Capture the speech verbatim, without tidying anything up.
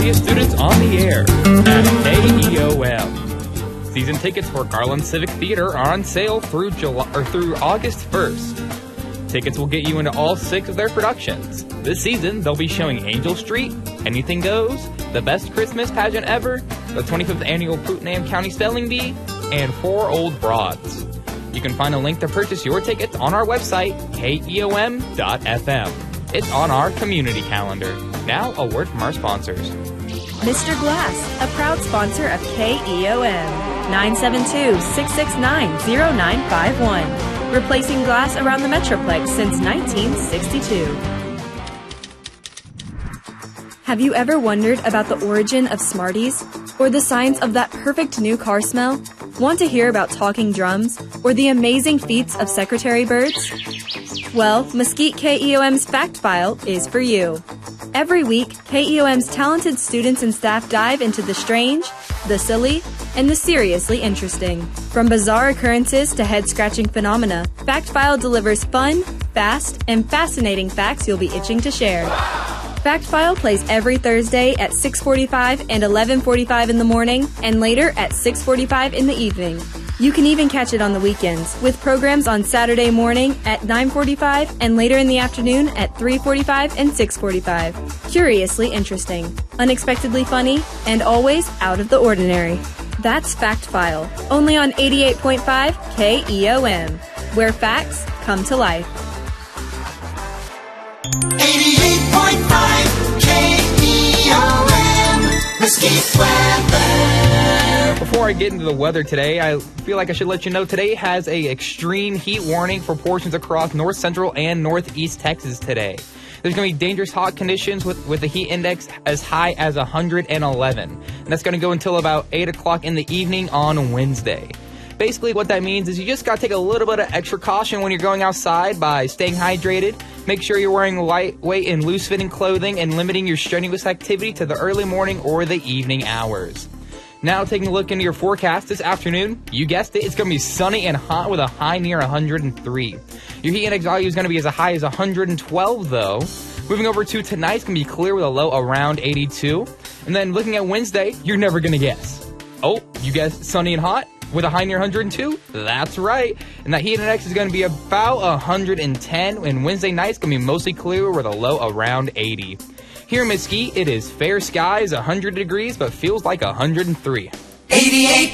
happiest students on the air at K E O M. Season tickets for Garland Civic Theater are on sale through July or through August first. Tickets will get you into all six of their productions. This season, they'll be showing Angel Street, Anything Goes, The Best Christmas Pageant Ever, the twenty-fifth Annual Putnam County Spelling Bee, and Four Old Broads. You can find a link to purchase your tickets on our website, K E O M dot F M. It's on our community calendar. Now, a word from our sponsors. Mister Glass, a proud sponsor of K E O M. nine seven two, six six nine, zero nine five one. Replacing glass around the Metroplex since nineteen sixty-two. Have you ever wondered about the origin of Smarties? Or the science of that perfect new car smell? Want to hear about talking drums? Or the amazing feats of secretary birds? Well, Mesquite K E O M's Fact File is for you. Every week, K E O M's talented students and staff dive into the strange, the silly, and the seriously interesting. From bizarre occurrences to head-scratching phenomena, Fact File delivers fun, fast, and fascinating facts you'll be itching to share. Fact File plays every Thursday at six forty-five and eleven forty-five in the morning, and later at six forty-five in the evening. You can even catch it on the weekends, with programs on Saturday morning at nine forty-five and later in the afternoon at three forty-five and six forty-five. Curiously interesting, unexpectedly funny, and always out of the ordinary. That's Fact File, only on eighty-eight point five K E O M, where facts come to life. eighty-eight point five K E O M, Mesquite weather. Before I get into the weather today, I feel like I should let you know today has a extreme heat warning for portions across north central and northeast Texas today. There's going to be dangerous hot conditions with, with the heat index as high as one hundred eleven. And that's going to go until about eight o'clock in the evening on Wednesday. Basically, what that means is you just got to take a little bit of extra caution when you're going outside by staying hydrated. Make sure you're wearing lightweight and loose-fitting clothing and limiting your strenuous activity to the early morning or the evening hours. Now, taking a look into your forecast this afternoon, you guessed it, it's going to be sunny and hot with a high near one hundred three. Your heat index value is going to be as high as one hundred twelve, though. Moving over to tonight, it's going to be clear with a low around eighty-two. And then looking at Wednesday, you're never going to guess. Oh, you guessed sunny and hot with a high near one hundred two? That's right. And that heat index is going to be about one hundred ten. And Wednesday night's going to be mostly clear with a low around eighty. Here in Mesquite, it is fair skies, one hundred degrees, but feels like one hundred three. eighty-eight